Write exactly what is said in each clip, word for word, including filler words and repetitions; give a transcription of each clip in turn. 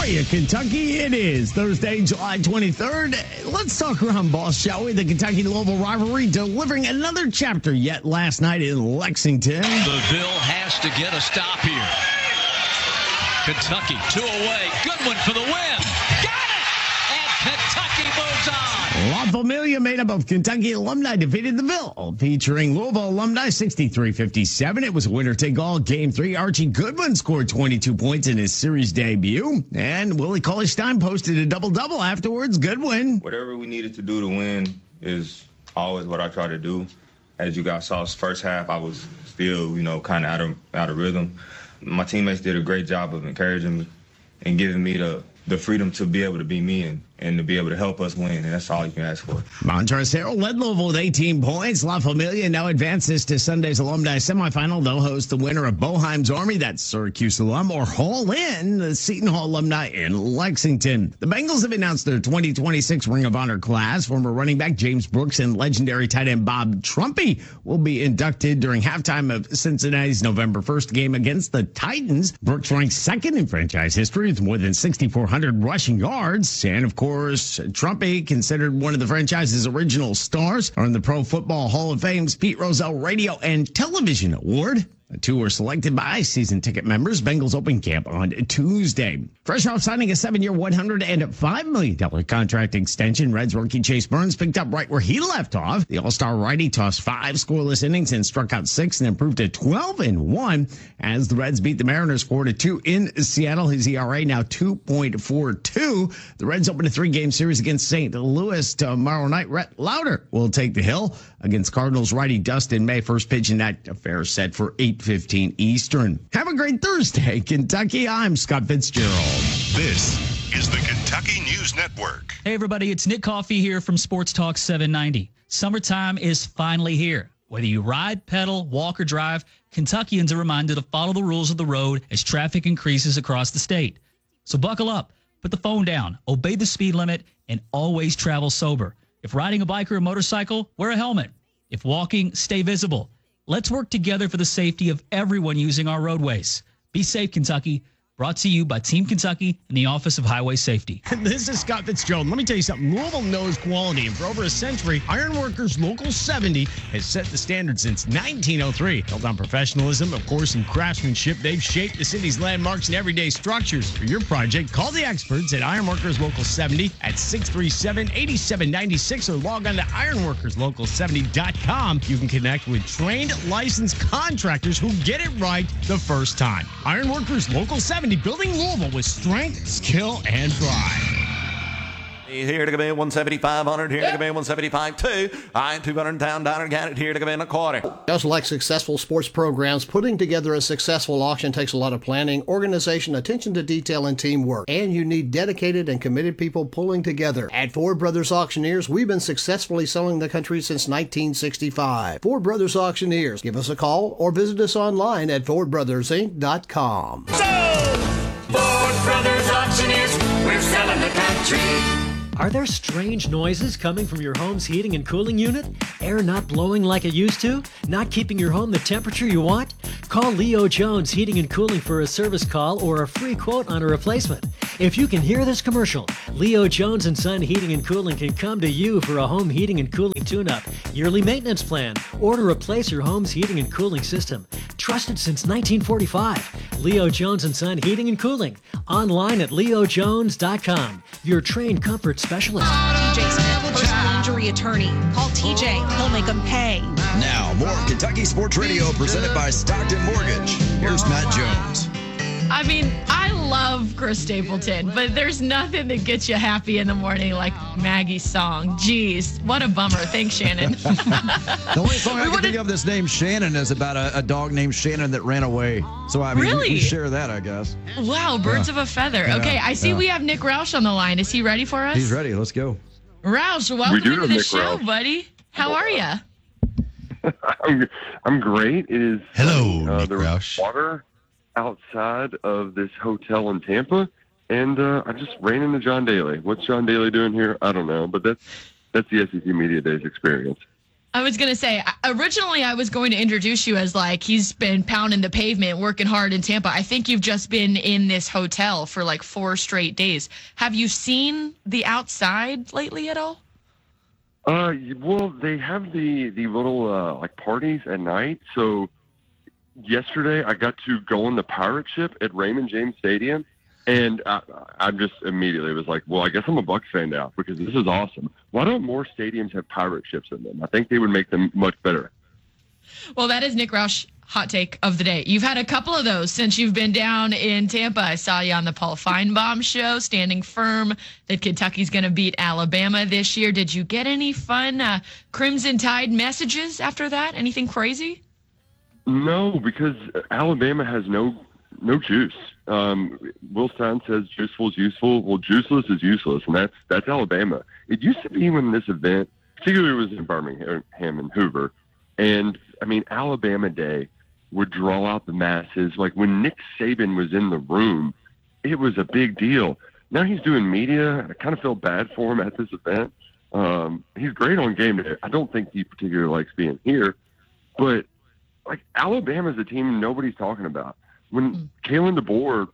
you, Kentucky? It is Thursday, July twenty-third. Let's talk around ball, shall we? The Kentucky-Louisville rivalry delivering another chapter yet last night in Lexington. The Ville has to get a stop here. Kentucky, two away. Goodwin for the win. Got it! And Kentucky moves on. La Familia, made up of Kentucky alumni, defeated the Ville, featuring Louisville alumni sixty-three fifty-seven. It was a winner-take-all game three. Archie Goodwin scored twenty-two points in his series debut, and Willie Cauley-Stein posted a double-double afterwards. Goodwin. Whatever we needed to do to win is always what I try to do. As you guys saw, first half, I was still, you know, kind of out of out of rhythm. My teammates did a great job of encouraging me and giving me the the freedom to be able to be me and, and to be able to help us win, and that's all you can ask for. Montrezl Harrell led Louisville with eighteen points. La Familia now advances to Sunday's alumni semifinal. They'll host the winner of Boheim's Army, that's Syracuse alum, or Hall in, the Seton Hall alumni in Lexington. The Bengals have announced their twenty twenty-six Ring of Honor class. Former running back James Brooks and legendary tight end Bob Trumpy will be inducted during halftime of Cincinnati's November first game against the Titans. Brooks ranks second in franchise history with more than sixty-four hundred rushing yards. And of course, Trumpy, considered one of the franchise's original stars, earned the Pro Football Hall of Fame's Pete Rozelle Radio and Television Award. The two were selected by season ticket members. Bengals open camp on Tuesday. Fresh off signing a seven-year, one hundred five million dollars contract extension, Reds rookie Chase Burns picked up right where he left off. The All-Star righty tossed five scoreless innings and struck out six and improved to twelve and one as the Reds beat the Mariners four to two in Seattle. His E R A now two point four two. The Reds open a three-game series against Saint Louis tomorrow night. Rhett Lauder will take the hill against Cardinals righty Dustin May. First pitch in that affair set for eight fifteen Eastern. Have a great Thursday, Kentucky. I'm Scott Fitzgerald. This is the Kentucky News Network. Hey, everybody. It's Nick Coffey here from Sports Talk seven ninety. Summertime is finally here. Whether you ride, pedal, walk, or drive, Kentuckians are reminded to follow the rules of the road as traffic increases across the state. So buckle up, put the phone down, obey the speed limit, and always travel sober. If riding a bike or a motorcycle, wear a helmet. If walking, stay visible. Let's work together for the safety of everyone using our roadways. Be safe, Kentucky. Brought to you by Team Kentucky and the Office of Highway Safety. This is Scott Fitzgerald. Let me tell you something. Louisville knows quality, and for over a century, Ironworkers Local seventy has set the standard since nineteen oh three. Built on professionalism, of course, and craftsmanship, they've shaped the city's landmarks and everyday structures. For your project, call the experts at Ironworkers Local seventy at six three seven, eight seven nine six or log on to ironworkers local seventy dot com. You can connect with trained, licensed contractors who get it right the first time. Ironworkers Local seventy, building Louisville with strength, skill, and pride. Here to come in one seventy-five hundred, here to come in one seventy-five two. I ain't two hundred down, down, got it here to come in a quarter. Just like successful sports programs, putting together a successful auction takes a lot of planning, organization, attention to detail, and teamwork. And you need dedicated and committed people pulling together. At Ford Brothers Auctioneers, we've been successfully selling the country since nineteen sixty-five. Ford Brothers Auctioneers. Give us a call or visit us online at ford brothers inc dot com. So, Ford Brothers Auctioneers, we're selling the country. Are there strange noises coming from your home's heating and cooling unit? Air not blowing like it used to? Not keeping your home the temperature you want? Call Leo Jones Heating and Cooling for a service call or a free quote on a replacement. If you can hear this commercial, Leo Jones and Son Heating and Cooling can come to you for a home heating and cooling tune-up, yearly maintenance plan, or to replace your home's heating and cooling system. Trusted since nineteen forty-five. Leo Jones and Son Heating and Cooling. Online at leo jones dot com. Your trained comfort specialist. T J Smith, personal injury attorney. Call T J. He'll make them pay. Now, more Kentucky Sports Radio presented by Stockton Mortgage. Here's Matt Jones. I mean, I love Chris Stapleton, but there's nothing that gets you happy in the morning like Maggie's song. Jeez, what a bummer. Thanks, Shannon. The only song I can think of this name Shannon is about a, a dog named Shannon that ran away. So I mean, really? we, we share that, I guess. Wow, birds yeah. of a feather. Yeah. Okay, I see yeah. we have Nick Roush on the line. Is he ready for us? He's ready. Let's go. Roush, welcome to the Nick show, Roush. buddy. How are you? I'm, I'm great. It is hello, uh, Nick there Roush. Water outside of this hotel in Tampa, and uh, I just ran into John Daly. What's John Daly doing here? I don't know, but that's that's the S E C Media Days experience. I was going to say, originally I was going to introduce you as like, he's been pounding the pavement, working hard in Tampa. I think you've just been in this hotel for like four straight days. Have you seen the outside lately at all? Uh, well, they have the, the little, uh, like parties at night. So yesterday I got to go on the pirate ship at Raymond James Stadium. And I, I'm just immediately was like, well, I guess I'm a Bucs fan now because this is awesome. Why don't more stadiums have pirate ships in them? I think they would make them much better. Well, that is Nick Roush hot take of the day. You've had a couple of those since you've been down in Tampa. I saw you on the Paul Feinbaum show, standing firm that Kentucky's going to beat Alabama this year. Did you get any fun uh, Crimson Tide messages after that? Anything crazy? No, because Alabama has no no juice. Um, Will Stein says juiceful is useful. Well, juiceless is useless, and that's that's Alabama. It used to be when this event, particularly was in Birmingham and Hoover, and I mean Alabama Day would draw out the masses. Like when Nick Saban was in the room, it was a big deal. Now he's doing media. I kind of feel bad for him at this event. Um, he's great on game day. I don't think he particularly likes being here, but like Alabama's a team nobody's talking about. When Kalen DeBoer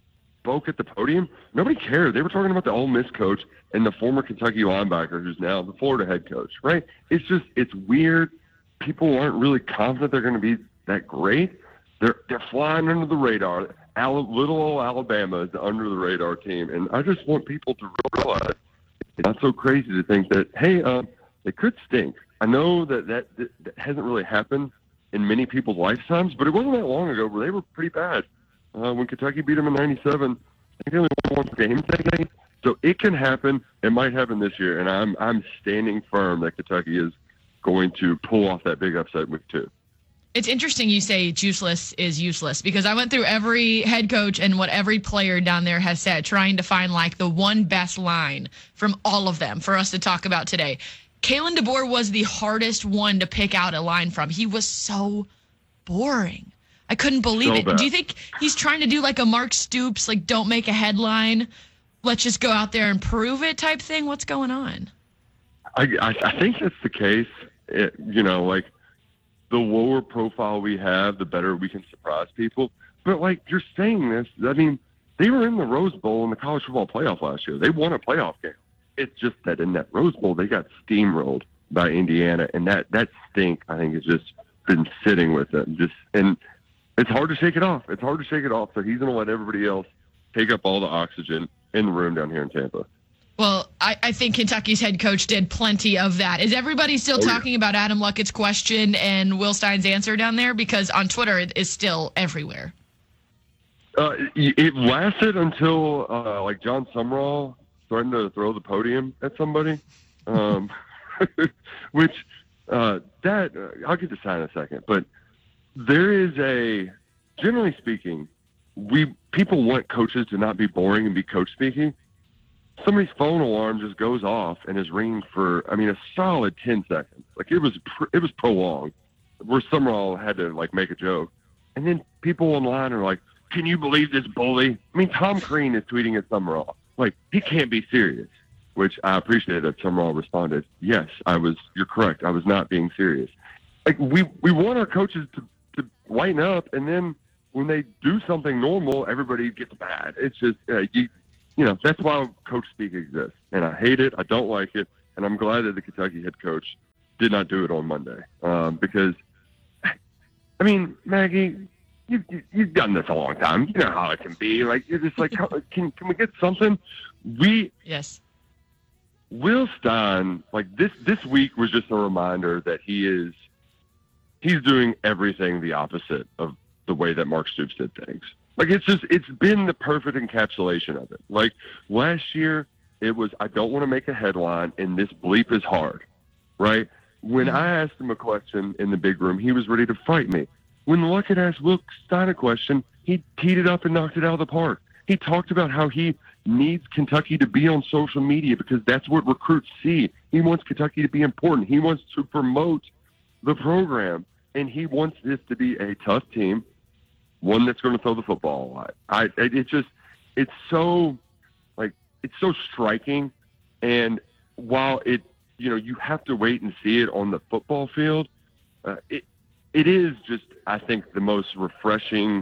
spoke at the podium, nobody cared. They were talking about the Ole Miss coach and the former Kentucky linebacker who's now the Florida head coach, right? It's just, it's weird. People aren't really confident they're going to be that great. They're they're flying under the radar. Al- little old Alabama is the under the radar team, and I just want people to realize it's not so crazy to think that, hey, um, they could stink. I know that that, that that hasn't really happened in many people's lifetimes, but it wasn't that long ago where they were pretty bad. Uh, when Kentucky beat them in ninety-seven, I think they only won one game that day. So it can happen. It might happen this year, and I'm I'm standing firm that Kentucky is going to pull off that big upset week two. It's interesting you say juiceless is useless because I went through every head coach and what every player down there has said, trying to find like the one best line from all of them for us to talk about today. Kalen DeBoer was the hardest one to pick out a line from. He was so boring. I couldn't believe So it. bad. Do you think he's trying to do like a Mark Stoops, like don't make a headline, let's just go out there and prove it type thing? What's going on? I, I, I think that's the case. It, you know, like the lower profile we have, the better we can surprise people. But like you're saying this, I mean, they were in the Rose Bowl in the college football playoff last year. They won a playoff game. It's just that in that Rose Bowl, they got steamrolled by Indiana, and that, that stink, I think, has just been sitting with them. Just and it's hard to shake it off. It's hard to shake it off. So he's going to let everybody else take up all the oxygen in the room down here in Tampa. Well, I, I think Kentucky's head coach did plenty of that. Is everybody still Oh, yeah. talking about Adam Luckett's question and Will Stein's answer down there? Because on Twitter, it is still everywhere. Uh, it it lasted until uh, like John Sumrall threatened to throw the podium at somebody, um, which uh, that uh, I'll get to sign in a second. But there is a, generally speaking, we people want coaches to not be boring and be coach speaking. Somebody's phone alarm just goes off and is ringing for, I mean, a solid ten seconds. Like it was, pr- it was prolonged. Where Sumrall had to like make a joke, and then people online are like, "Can you believe this bully?" I mean, Tom Crean is tweeting at Sumrall. Like, he can't be serious, which I appreciate that Sumrall responded, yes, I was, you're correct. I was not being serious. Like, we, we want our coaches to, to lighten up, and then when they do something normal, everybody gets mad. It's just, uh, you, you know, that's why coach speak exists. And I hate it. I don't like it. And I'm glad that the Kentucky head coach did not do it on Monday. Um, because, I mean, Maggie, You, you, you've done this a long time. You know how it can be. Like, you're just like, can can we get something? We Yes. Will Stein, like this this week was just a reminder that he is he's doing everything the opposite of the way that Mark Stoops did things. Like it's just it's been the perfect encapsulation of it. Like last year, it was I don't want to make a headline, and this bleep is hard, right? When I asked him a question in the big room, he was ready to fight me. When Luckett asked Will Stein a question, he teed it up and knocked it out of the park. He talked about how he needs Kentucky to be on social media because that's what recruits see. He wants Kentucky to be important. He wants to promote the program, and he wants this to be a tough team, one that's going to throw the football a lot. I, it just, it's so, like, it's so striking. And while it you know, you have to wait and see it on the football field. Uh, it it is just, I think, the most refreshing.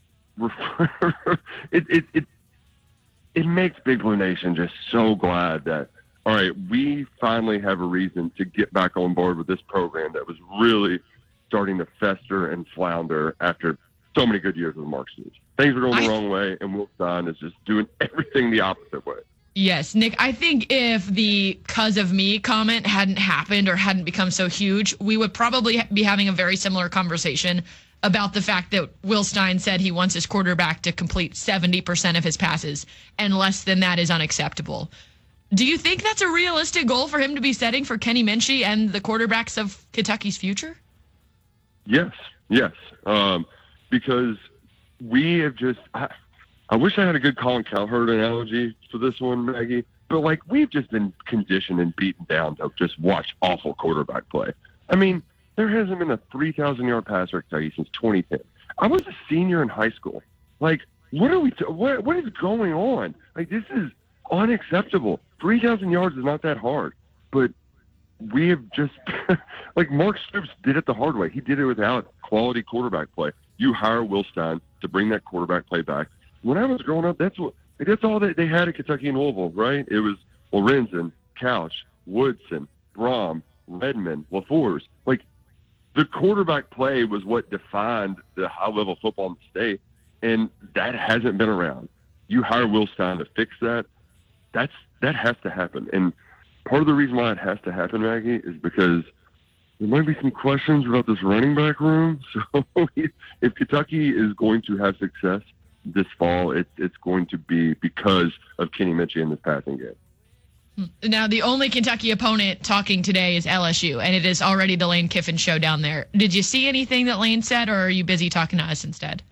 it, it it it makes Big Blue Nation just so glad that, all right, we finally have a reason to get back on board with this program that was really starting to fester and flounder after so many good years with Mark Stoops. Things are going the I, wrong way, and Will Stein is just doing everything the opposite way. Yes, Nick, I think if the "cause of me" comment hadn't happened or hadn't become so huge, we would probably be having a very similar conversation about the fact that Will Stein said he wants his quarterback to complete seventy percent of his passes, and less than that is unacceptable. Do you think that's a realistic goal for him to be setting for Kenny Minchey and the quarterbacks of Kentucky's future? Yes, yes, um, because we have just I, I wish I had a good Colin Cowherd analogy for this one, Maggie, but like we've just been conditioned and beaten down to just watch awful quarterback play. I mean, there hasn't been a three thousand yard passer at Kentucky since twenty ten. I was a senior in high school. Like, what are we, t- what, what is going on? Like, this is unacceptable. three thousand yards is not that hard, but we have just, like Mark Stoops did it the hard way. He did it without quality quarterback play. You hire Will Stein to bring that quarterback play back. When I was growing up, that's what, that's all that they had at Kentucky and Louisville, right? It was Lorenzen, Couch, Woodson, Brom, Redmond, LaFours. Like, the quarterback play was what defined the high-level football in the state, and that hasn't been around. You hire Will Stein to fix that. That's that has to happen. And part of the reason why it has to happen, Maggie, is because there might be some questions about this running back room. So if Kentucky is going to have success this fall, it, it's going to be because of Kenny Minchey in this passing game. Now, the only Kentucky opponent talking today is L S U, and it is already the Lane Kiffin show down there. Did you see anything that Lane said, or are you busy talking to us instead?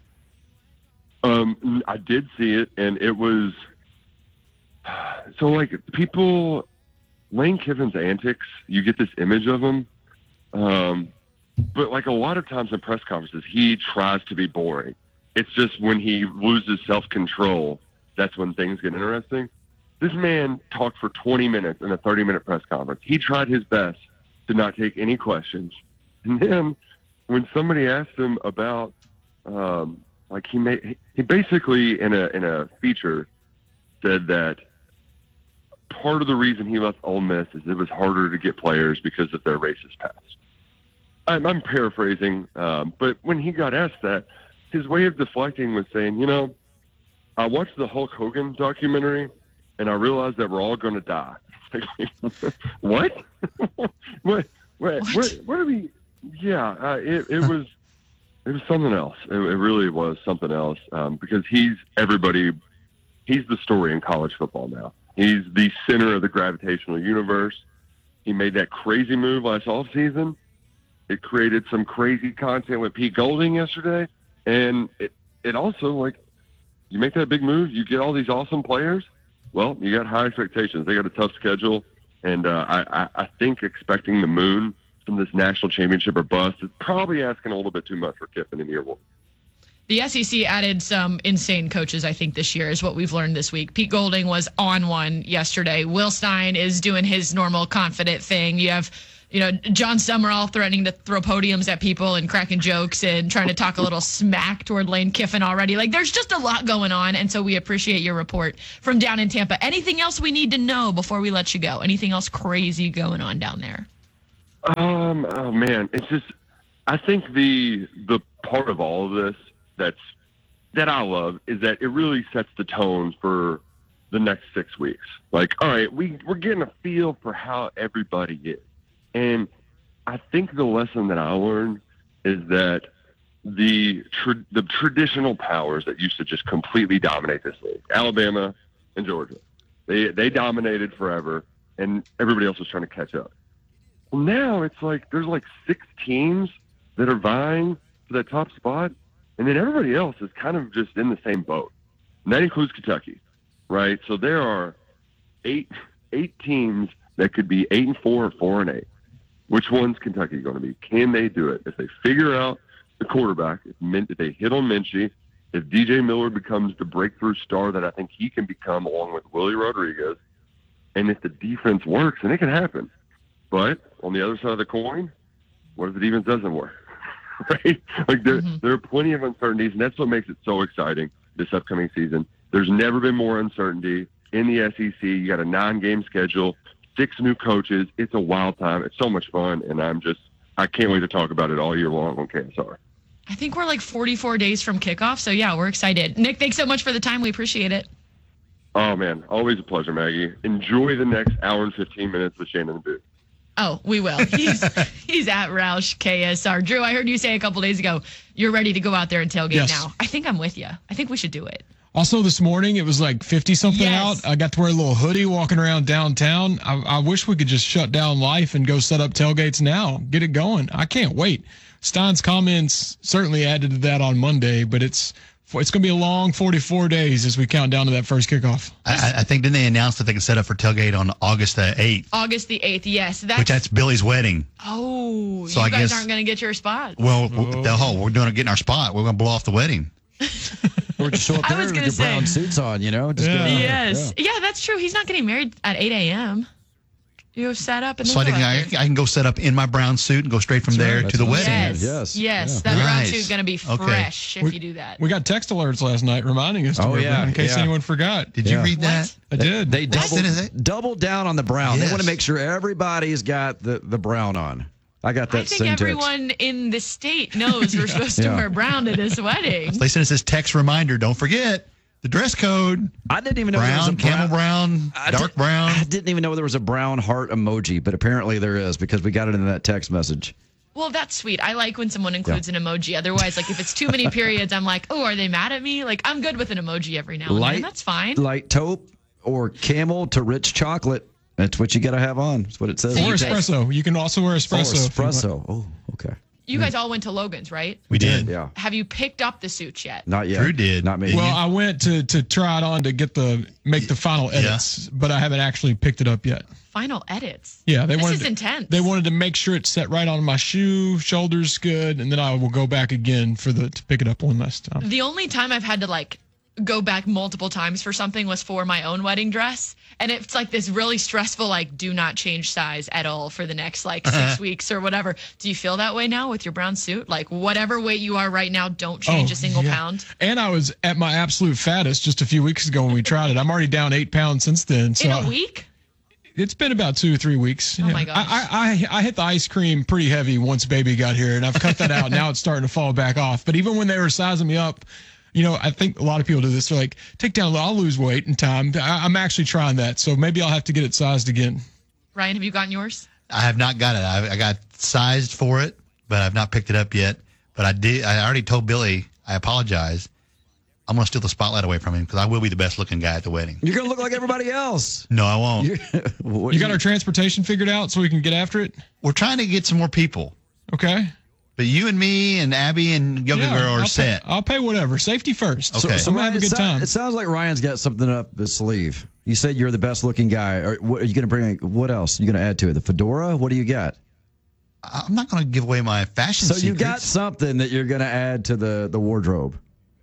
Um, I did see it, and it was so like people, Lane Kiffin's antics. You get this image of him, um, but like a lot of times in press conferences, he tries to be boring. It's just when he loses self-control, that's when things get interesting. This man talked for twenty minutes in a thirty-minute press conference. He tried his best to not take any questions. And then when somebody asked him about, um, like he made, he basically in a in a feature said that part of the reason he left Ole Miss is it was harder to get players because of their racist past. I'm, I'm paraphrasing, um, but when he got asked that, his way of deflecting was saying, you know, I watched the Hulk Hogan documentary, and I realized that we're all going to die. What? what? What? Where, where do we? Yeah, uh, it, it was. It was something else. It, it really was something else um, because he's everybody. He's the story in college football now. He's the center of the gravitational universe. He made that crazy move last offseason. It created some crazy content with Pete Golding yesterday, and it it also like you make that big move, you get all these awesome players. Well, you got high expectations. They got a tough schedule, and uh, I, I, I think expecting the moon from this national championship or bust is probably asking a little bit too much for Kiffin in year one. The S E C added some insane coaches, I think, this year is what we've learned this week. Pete Golding was on one yesterday. Will Stein is doing his normal confident thing. You have, you know, John Summerall threatening to throw podiums at people and cracking jokes and trying to talk a little smack toward Lane Kiffin already. Like, there's just a lot going on, and so we appreciate your report from down in Tampa. Anything else we need to know before we let you go? Anything else crazy going on down there? Um, oh, man, it's just I think the the part of all of this that's that I love is that it really sets the tone for the next six weeks. Like, all right, we, we're getting a feel for how everybody is. And I think the lesson that I learned is that the tra- the traditional powers that used to just completely dominate this league, Alabama and Georgia, they they dominated forever, and everybody else was trying to catch up. Well, now it's like there's like six teams that are vying for that top spot, and then everybody else is kind of just in the same boat. And that includes Kentucky, right? So there are eight eight teams that could be eight and four or four and eight. Which one's Kentucky going to be? Can they do it? If they figure out the quarterback, if, Min- if they hit on Minchey, if D J Miller becomes the breakthrough star that I think he can become along with Willie Rodriguez, and if the defense works, and it can happen, But on the other side of the coin, what if the defense doesn't work? Right? Like there, mm-hmm. there are plenty of uncertainties, and that's what makes it so exciting this upcoming season. There's never been more uncertainty in the S E C. You got a nine-game schedule, six new coaches. It's a wild time. It's so much fun, and I'm just I can't wait to talk about it all year long on K S R. I think we're like forty-four days from kickoff, so yeah, we're excited. Nick, thanks so much for the time. We appreciate it. Oh man, always a pleasure, Maggie. Enjoy the next hour and fifteen minutes with Shane in the booth. Oh, we will. He's he's at Roush K S R. Drew, I heard you say a couple days ago you're ready to go out there and tailgate yes. now. I think I'm with you. I think we should do it. Also, this morning it was like fifty something yes. out. I got to wear a little hoodie walking around downtown. I, I wish we could just shut down life and go set up tailgates now. Get it going. I can't wait. Stein's comments certainly added to that on Monday, but it's it's going to be a long forty-four days as we count down to that first kickoff. I, I think, didn't they announce that they can set up for tailgate on August the eighth? August the eighth, yes. That's, which that's Billy's wedding. Oh, so you I guys guess, aren't going to get your spot. Well, oh. the whole, we're doing it, getting our spot. We're going to blow off the wedding. Or just show up there with your say, brown suits on, you know? Just yeah. Yes. Yeah. yeah, that's true. He's not getting married at eight a.m. You set up and so I, can, I, I can go set up in my brown suit and go straight from That's there right. to the yes. wedding. Yes. Yes. yes. Yeah. That nice. brown suit's going to be fresh okay. if we, you do that. We got text alerts last night reminding us to oh, wear yeah. brown in case yeah. anyone forgot. Did yeah. you read that? I did. They, they doubled, doubled down on the brown. Yes. They want to make sure everybody's got the, the brown on. I got that I think same everyone text. in the state knows we're supposed to yeah. wear brown to this wedding. They sent us this text reminder. Don't forget the dress code. I didn't even know brown, there was a camel brown, I dark did, brown. I didn't even know there was a brown heart emoji, but apparently there is because we got it in that text message. Well, that's sweet. I like when someone includes yeah. an emoji. Otherwise, like if it's too many periods, I'm like, oh, are they mad at me? Like I'm good with an emoji every now and light, then. That's fine. Light taupe or camel to rich chocolate. That's what you got to have on. That's what it says. Or espresso. You can also wear espresso. Oh, espresso. Oh, okay. You guys all went to Logan's, right? We did. Yeah. Have you picked up the suits yet? Not yet. Drew did. Not me. Well, I went to to try it on to get the make the final edits, yeah. but I haven't actually picked it up yet. Final edits. Yeah, they this wanted is to, intense. They wanted to make sure it's set right on my shoe, shoulders good, and then I will go back again for the to pick it up one last time. The only time I've had to like go back multiple times for something was for my own wedding dress. And it's like this really stressful, like, do not change size at all for the next like uh-huh. six weeks or whatever. Do you feel that way now with your brown suit? Like whatever weight you are right now, don't change oh, a single yeah. pound. And I was at my absolute fattest just a few weeks ago when we tried it. I'm already down eight pounds since then. So in a week? It's been about two or three weeks. Oh yeah. my gosh. I, I I hit the ice cream pretty heavy once baby got here, and I've cut that out. Now it's starting to fall back off. But even when they were sizing me up, you know, I think a lot of people do this. They're like, take down, I'll lose weight in time. I, I'm actually trying that. So maybe I'll have to get it sized again. Ryan, have you gotten yours? I have not got it. I, I got sized for it, but I've not picked it up yet. But I did. I already told Billy, I apologize. I'm going to steal the spotlight away from him because I will be the best looking guy at the wedding. You're going to look like everybody else. No, I won't. You got our transportation figured out so we can get after it? We're trying to get some more people. Okay. But you and me and Abby and Yoga yeah, Girl are I'll set. Pay, I'll pay whatever. Safety first. Okay. So, so I'm going to have a good time. It sounds like Ryan's got something up his sleeve. You said you're the best looking guy. Are, what, are you going to bring? What else are you going to add to it? The fedora? What do you got? I'm not going to give away my fashion so secrets. So you got something that you're going to add to the, the wardrobe?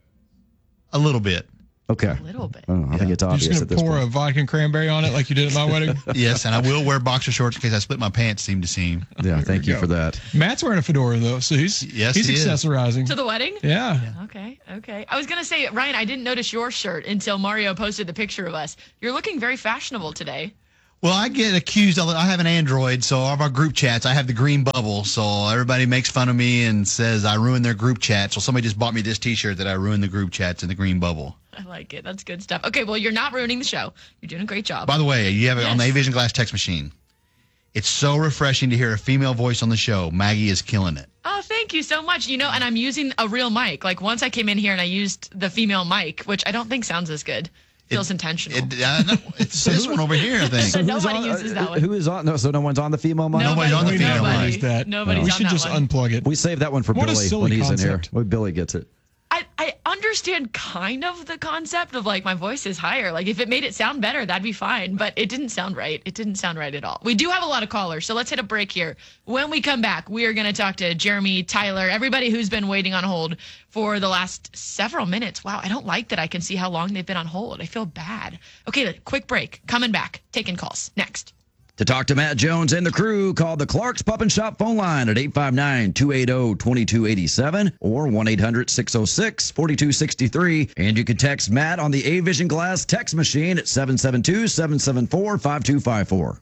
A little bit. Okay. A little bit. I, don't know, I yeah. think it's obvious. You're just going to pour point. a vodka and cranberry on it like you did at my wedding? Yes, and I will wear boxer shorts in case I split my pants seam to seam. Yeah, thank you go. for that. Matt's wearing a fedora, though, so he's, yes, he's he accessorizing. Is. To the wedding? Yeah. yeah. Okay, okay. I was going to say, Ryan, I didn't notice your shirt until Mario posted the picture of us. You're looking very fashionable today. Well, I get accused of it. I have an Android, so all of our group chats, I have the green bubble, so everybody makes fun of me and says I ruined their group chat. So somebody just bought me this T-shirt that I ruined the group chats in the green bubble. I like it. That's good stuff. Okay, well, you're not ruining the show. You're doing a great job. By the way, you have it yes. on the A-Vision Glass text machine. It's so refreshing to hear a female voice on the show. Maggie is killing it. Oh, thank you so much. You know, and I'm using a real mic. Like, once I came in here and I used the female mic, which I don't think sounds as good. Feels it, intentional. It, uh, no, it's this one over here, I think. So nobody on, uses uh, that one. Who is on? No, so no one's on the female mic? Nobody, Nobody's on the female nobody, mic. That. Nobody's no. We on should that just one. unplug it. We save that one for what Billy when he's concept. in here. When Billy gets it. I, I understand kind of the concept of like my voice is higher. Like if it made it sound better, that'd be fine. But it didn't sound right. It didn't sound right at all. We do have a lot of callers, so let's hit a break here. When we come back, we are going to talk to Jeremy, Tyler, everybody who's been waiting on hold for the last several minutes. Wow, I don't like that I can see how long they've been on hold. I feel bad. Okay, quick break. Coming back. Taking calls. Next. To talk to Matt Jones and the crew, call the Clark's Pub and Shop phone line at eight five nine, two eight zero, two two eight seven or one eight hundred, six oh six, four two six three. And you can text Matt on the A-Vision Glass text machine at seven seven two, seven seven four, five two five four.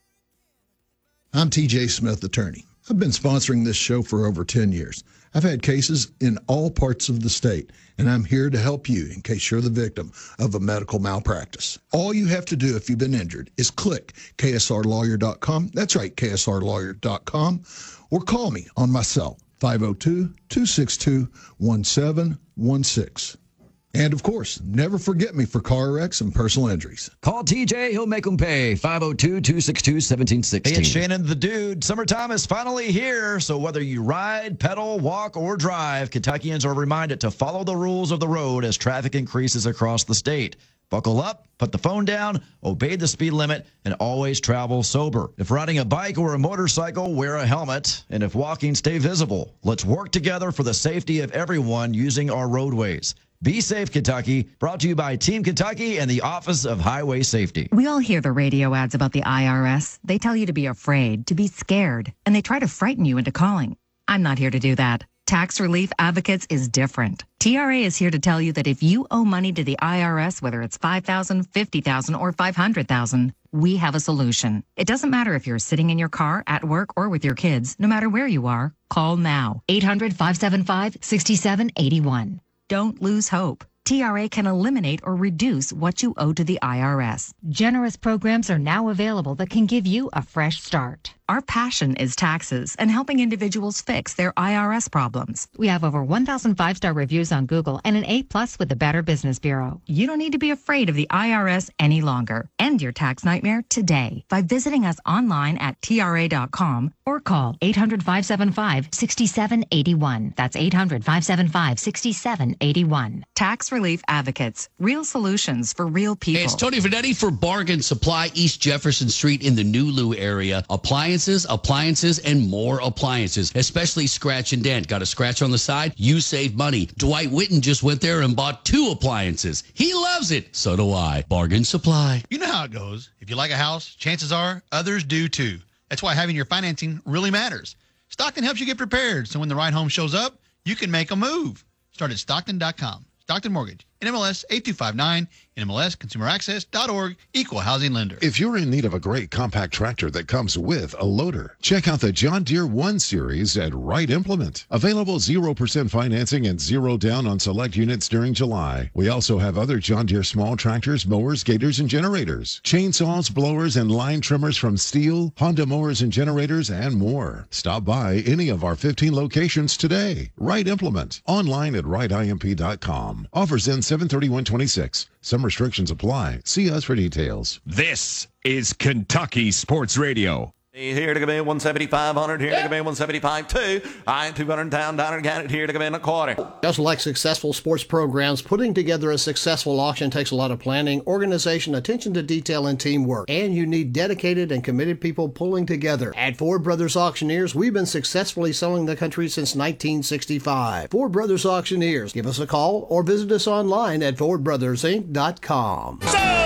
I'm T J Smith, attorney. I've been sponsoring this show for over ten years. I've had cases in all parts of the state, and I'm here to help you in case you're the victim of a medical malpractice. All you have to do if you've been injured is click K S R lawyer dot com. That's right, K S R lawyer dot com. Or call me on my cell, five oh two, two six two, one seven one six. And, of course, never forget me for car wrecks and personal injuries. Call T J. He'll make them pay. five oh two, two six two, one seven one six. Hey, it's Shannon the Dude. Summertime is finally here. So whether you ride, pedal, walk, or drive, Kentuckians are reminded to follow the rules of the road as traffic increases across the state. Buckle up, put the phone down, obey the speed limit, and always travel sober. If riding a bike or a motorcycle, wear a helmet. And if walking, stay visible. Let's work together for the safety of everyone using our roadways. Be safe, Kentucky. Brought to you by Team Kentucky and the Office of Highway Safety. We all hear the radio ads about the I R S. They tell you to be afraid, to be scared, and they try to frighten you into calling. I'm not here to do that. Tax Relief Advocates is different. T R A is here to tell you that if you owe money to the I R S, whether it's five thousand dollars, fifty thousand dollars, or five hundred thousand dollars, we have a solution. It doesn't matter if you're sitting in your car, at work, or with your kids. No matter where you are, call now. eight hundred, five seven five, six seven eight one. Don't lose hope. T R A can eliminate or reduce what you owe to the I R S. Generous programs are now available that can give you a fresh start. Our passion is taxes and helping individuals fix their I R S problems. We have over one thousand five-star reviews on Google and an A plus with the Better Business Bureau. You don't need to be afraid of the I R S any longer. End your tax nightmare today by visiting us online at T R A dot com or call eight hundred, five seven five, six seven eight one. That's eight hundred, five seven five, six seven eight one. Tax Relief Advocates. Real solutions for real people. Hey, it's Tony Finetti for Bargain Supply, East Jefferson Street in the New Lou area. Appliances, appliances, and more appliances, especially scratch and dent. Got a scratch on the side? You save money. Dwight Witten just went there and bought two appliances. He loves it. So do I. Bargain Supply. You know how it goes. If you like a house, chances are others do too. That's why having your financing really matters. Stockton helps you get prepared, so when the right home shows up, you can make a move. Start at Stockton dot com. Stockton Mortgage, N M L S eight two five nine, N M L S consumer access dot org, equal housing lender. If you're in need of a great compact tractor that comes with a loader, check out the John Deere one Series at Wright Implement. Available zero percent financing and zero down on select units during July. We also have other John Deere small tractors, mowers, gators, and generators. Chainsaws, blowers, and line trimmers from Steel, Honda mowers and generators, and more. Stop by any of our fifteen locations today. Wright Implement. Online at wright I M P dot com. Offers in seven thirty-one twenty-six. Some restrictions apply. See us for details. This is Kentucky Sports Radio. Here to come in one seventy-five hundred, here to come in one seventy-five two. I am two hundred down, down and got it, here to come in a quarter. Just like successful sports programs, putting together a successful auction takes a lot of planning, organization, attention to detail, and teamwork. And you need dedicated and committed people pulling together. At Ford Brothers Auctioneers, we've been successfully selling the country since nineteen sixty-five. Ford Brothers Auctioneers. Give us a call or visit us online at ford brothers inc dot com.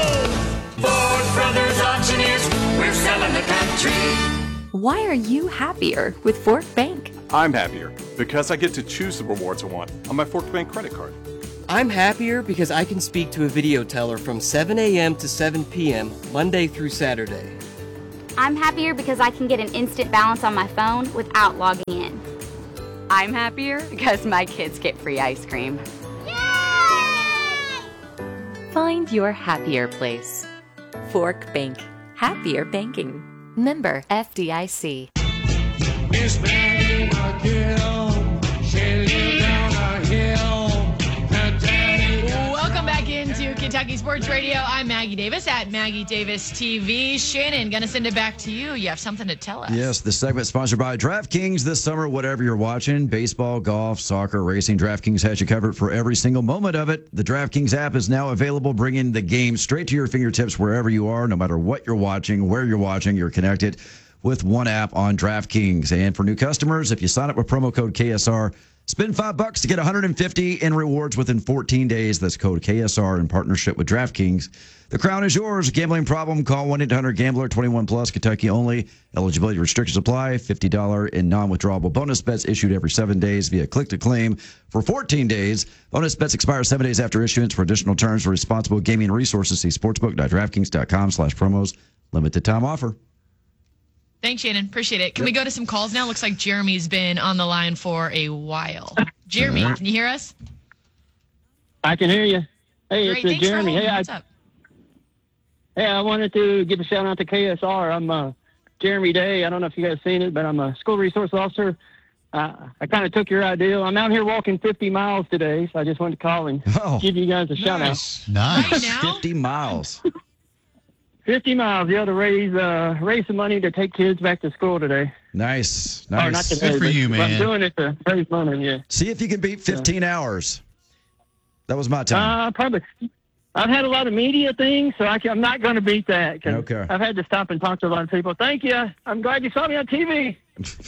Ford Brothers Auctioneers, we're selling the country. Why are you happier with Fork Bank? I'm happier because I get to choose the rewards I want on my Fork Bank credit card. I'm happier because I can speak to a video teller from seven a.m. to seven p.m. Monday through Saturday. I'm happier because I can get an instant balance on my phone without logging in. I'm happier because my kids get free ice cream. Yay! Find your happier place. Fork Bank. Happier banking. Member F D I C. Miss Maggie McGill, she lived down a hill. Her daddy Welcome back into Kentucky Sports Radio. I'm Maggie Davis at Maggie Davis T V. Shannon, gonna send it back to you. You have something to tell us. Yes, this segment sponsored by DraftKings. This summer, whatever you're watching, baseball, golf, soccer, racing, DraftKings has you covered for every single moment of it. The DraftKings app is now available, bringing the game straight to your fingertips wherever you are, no matter what you're watching, where you're watching, you're connected with one app on DraftKings. And for new customers, if you sign up with promo code K S R, Spend five bucks to get one hundred fifty in rewards within fourteen days. That's code K S R in partnership with DraftKings. The crown is yours. Gambling problem? Call one eight hundred gambler, twenty-one plus, Kentucky only. Eligibility restrictions apply. fifty dollars in non-withdrawable bonus bets issued every seven days via click-to-claim for fourteen days. Bonus bets expire seven days after issuance. For additional terms for responsible gaming resources, see sportsbook.draftkings.com slash promos. Limited time offer. Thanks, Shannon. Appreciate it. Can we go to some calls now? Looks like Jeremy's been on the line for a while. Jeremy, can you hear us? I can hear you. Hey, Great. it's uh, Thanks for Jeremy. holding. Hey, I, What's up? hey, I wanted to give a shout out to K S R. I'm uh, Jeremy Day. I don't know if you guys seen it, but I'm a school resource officer. Uh, I kind of took your idea. I'm out here walking fifty miles today, so I just wanted to call and oh, give you guys a shout out. Nice. Right now? fifty miles. fifty miles, yeah, to raise uh, raise some money to take kids back to school today. Nice. Or Nice. not today, Good for but- you, but man. I'm doing it to raise money, yeah. See if you can beat fifteen hours. That was my time. Uh, probably. I've had a lot of media things, so I can, I'm not going to beat that. 'cause Okay. I've had to stop and talk to a lot of people. Thank you. I'm glad you saw me on T V.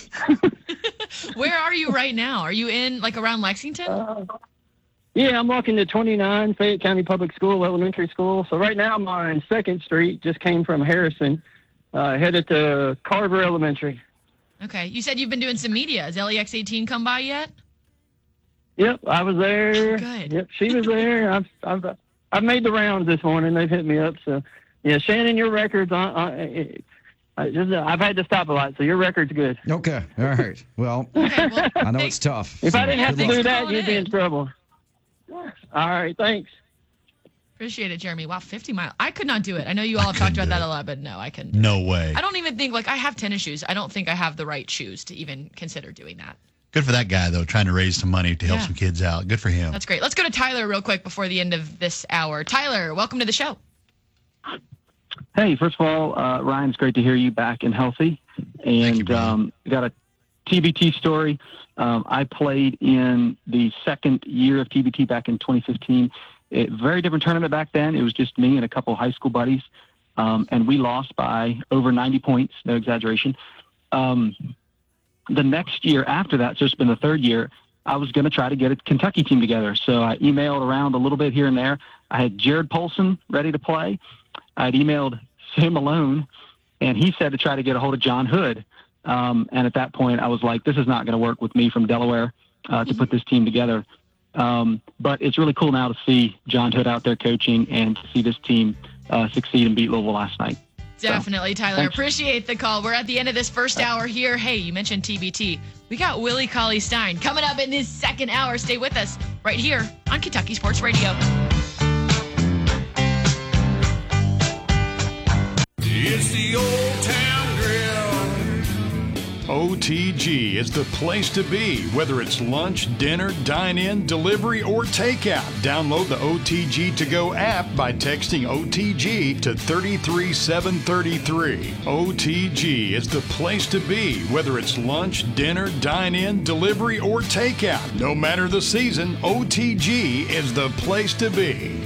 Where are you right now? Are you in, like, around Lexington? Uh, Yeah, I'm walking to twenty-nine Fayette County Public School, elementary school. So right now I'm on second Street, just came from Harrison, uh, headed to Carver Elementary. Okay. You said you've been doing some media. Has L E X eighteen come by yet? Yep, I was there. Good. Yep, she was there. I've, I've, I've made the rounds this morning. They've hit me up. So, yeah, Shannon, your record's on. on I just, I've had to stop a lot, so your record's good. Okay. All right. Well, Okay, well, I know it's tough. If so I didn't have good to luck. do that, you'd be in trouble. All right, thanks. appreciate it, Jeremy. Wow, fifty miles. I could not do it. I know you all have talked about that a lot, but no, I couldn't. No way. I don't even think, like, I have tennis shoes. I don't think I have the right shoes to even consider doing that. Good for that guy, though, trying to raise some money to help Yeah. some kids out. Good for him. That's great. Let's go to Tyler real quick before the end of this hour. Tyler, welcome to the show. Hey, first of all, uh, Ryan, it's great to hear you back and healthy. And you, um, got a T B T story. Um, I played in the second year of T B T back in twenty fifteen. It, very different tournament back then. It was just me and a couple of high school buddies, um, and we lost by over ninety points, no exaggeration. Um, the next year after that, so it's been the third year, I was going to try to get a Kentucky team together. So I emailed around a little bit here and there. I had Jared Polson ready to play. I'd emailed Sam Malone, and he said to try to get a hold of John Hood. Um, and at that point, I was like, this is not going to work with me from Delaware uh, to put this team together. Um, but it's really cool now to see John Hood out there coaching and to see this team uh, succeed and beat Louisville last night. Definitely, Tyler. thanks. Appreciate the call. We're at the end of this first hour here. Hey, you mentioned T B T. We got Willie Cauley-Stein coming up in this second hour. Stay with us right here on Kentucky Sports Radio. It's the Old Town Grill. O T G is the place to be, whether it's lunch, dinner, dine-in, delivery, or takeout. Download the O T G To Go app by texting O T G to three three seven three three. O T G is the place to be, whether it's lunch, dinner, dine-in, delivery, or takeout. No matter the season, O T G is the place to be.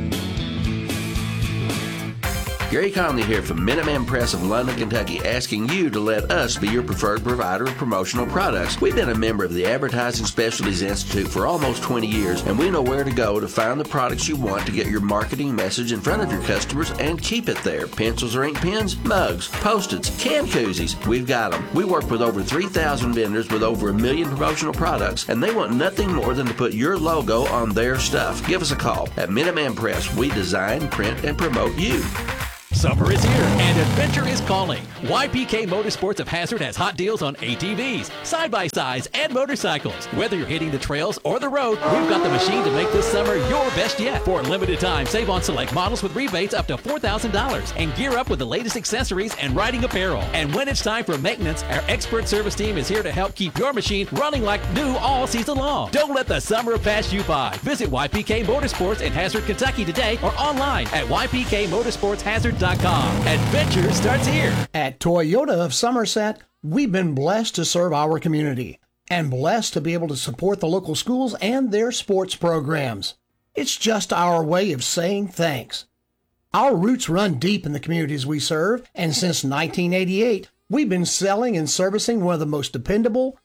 Gary Conley here from Minuteman Press of London, Kentucky, asking you to let us be your preferred provider of promotional products. We've been a member of the Advertising Specialties Institute for almost twenty years, and we know where to go to find the products you want to get your marketing message in front of your customers and keep it there. Pencils or ink pens, mugs, Post-its, can koozies, we've got them. We work with over three thousand vendors with over a million promotional products, and they want nothing more than to put your logo on their stuff. Give us a call. At Minuteman Press, we design, print, and promote you. Summer is here and adventure is calling. Y P K Motorsports of Hazard has hot deals on A T Vs, side-by-sides, and motorcycles. Whether you're hitting the trails or the road, we've got the machine to make this summer your best yet. For a limited time, save on select models with rebates up to four thousand dollars and gear up with the latest accessories and riding apparel. And when it's time for maintenance, our expert service team is here to help keep your machine running like new all season long. Don't let the summer pass you by. Visit Y P K Motorsports in Hazard, Kentucky today or online at y p k motorsports hazard dot com. Adventure starts here. At Toyota of Somerset, we've been blessed to serve our community and blessed to be able to support the local schools and their sports programs. It's just our way of saying thanks. Our roots run deep in the communities we serve, and since nineteen eighty-eight, we've been selling and servicing one of the most dependable,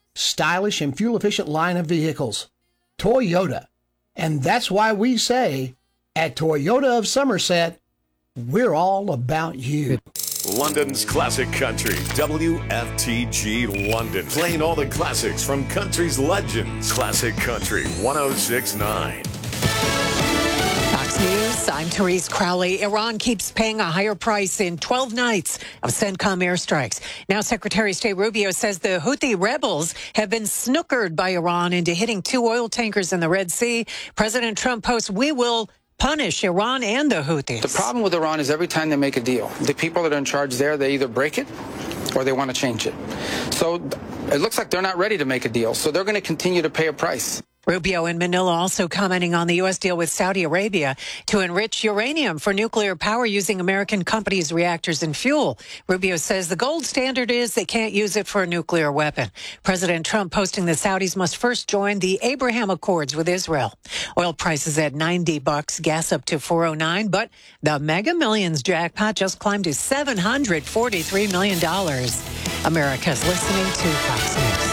stylish and fuel-efficient line of vehicles. Toyota. And that's why we say, at Toyota of Somerset, we're all about you. London's classic country, W F T G London. Playing all the classics from country's legends. Classic Country one oh six point nine. Fox News, I'm Therese Crowley. Iran keeps paying a higher price in twelve nights of CENTCOM airstrikes. Now Secretary of State Rubio says the Houthi rebels have been snookered by Iran into hitting two oil tankers in the Red Sea. President Trump posts, "We will punish Iran and the Houthis." The problem with Iran is every time they make a deal, the people that are in charge there, they either break it or they want to change it. So it looks like they're not ready to make a deal. So they're going to continue to pay a price. Rubio in Manila also commenting on the U S deal with Saudi Arabia to enrich uranium for nuclear power using American companies' reactors and fuel. Rubio says the gold standard is they can't use it for a nuclear weapon. President Trump posting the Saudis must first join the Abraham Accords with Israel. Oil prices at ninety bucks, gas up to four oh nine, but the Mega Millions jackpot just climbed to seven hundred forty-three million dollars. America's listening to Fox News.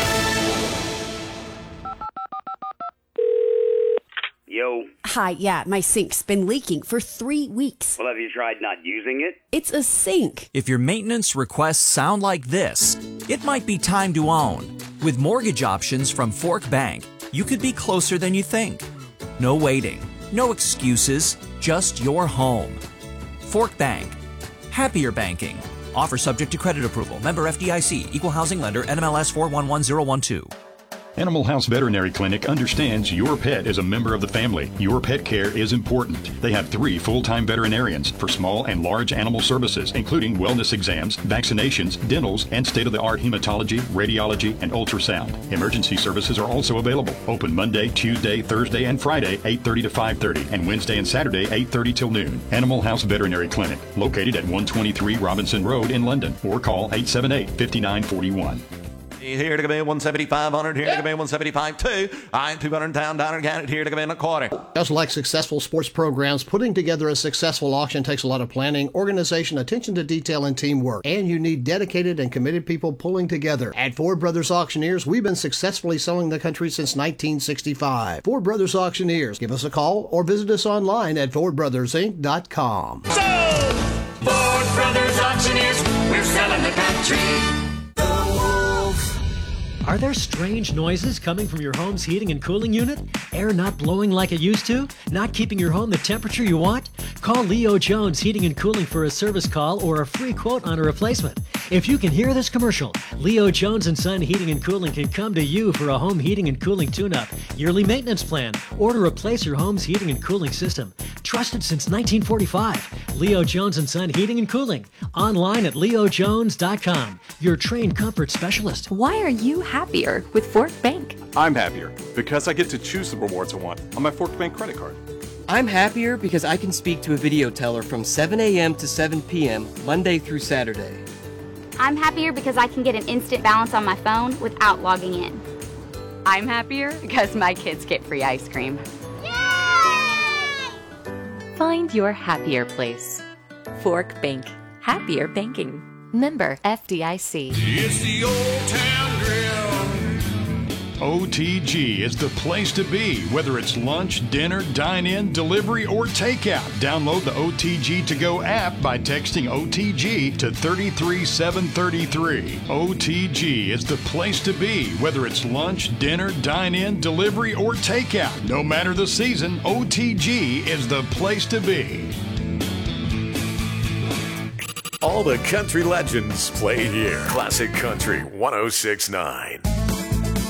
Yo. Hi, yeah, my sink's been leaking for three weeks. Well, have you tried not using it? It's a sink. If your maintenance requests sound like this, it might be time to own. With mortgage options from Fork Bank, you could be closer than you think. No waiting, no excuses, just your home. Fork Bank. Happier banking. Offer subject to credit approval. Member F D I C. Equal housing lender. N M L S four one one zero one two. Animal House Veterinary Clinic understands your pet is a member of the family. Your pet care is important. They have three full-time veterinarians for small and large animal services, including wellness exams, vaccinations, dentals, and state-of-the-art hematology, radiology, and ultrasound. Emergency services are also available. Open Monday, Tuesday, Thursday, and Friday, eight thirty to five thirty, and Wednesday and Saturday, eight thirty till noon. Animal House Veterinary Clinic, located at one twenty-three Robinson Road in London, or call eight seven eight, five nine four one. Here to come in one seventy-five hundred, here to come in one seventy-five two. I'm two hundred town, down counted, here to come in a quarter. Just like successful sports programs, putting together a successful auction takes a lot of planning, organization, attention to detail, and teamwork. And you need dedicated and committed people pulling together. At Ford Brothers Auctioneers, we've been successfully selling the country since nineteen sixty-five. Ford Brothers Auctioneers. Give us a call or visit us online at ford brothers inc dot com. Sold! Ford Brothers Auctioneers, we're selling the country. Are there strange noises coming from your home's heating and cooling unit? Air not blowing like it used to? Not keeping your home the temperature you want? Call Leo Jones Heating and Cooling for a service call or a free quote on a replacement. If you can hear this commercial, Leo Jones and Son Heating and Cooling can come to you for a home heating and cooling tune-up, yearly maintenance plan, or to replace your home's heating and cooling system. Trusted since nineteen forty-five. Leo Jones and Son Heating and Cooling. Online at leo jones dot com. Your trained comfort specialist. Why are you happier with Fork Bank? I'm happier because I get to choose the rewards I want on my Fork Bank credit card. I'm happier because I can speak to a video teller from seven a.m. to seven p.m. Monday through Saturday. I'm happier because I can get an instant balance on my phone without logging in. I'm happier because my kids get free ice cream. Find your happier place. Fork Bank. Happier banking. Member F D I C. It's the Old Town Grill. O T G is the place to be, whether it's lunch, dinner, dine-in, delivery, or takeout. Download the O T G To Go app by texting O T G to three three seven three three. O T G is the place to be, whether it's lunch, dinner, dine-in, delivery, or takeout. No matter the season, O T G is the place to be. All the country legends play here. Classic Country one oh six point nine.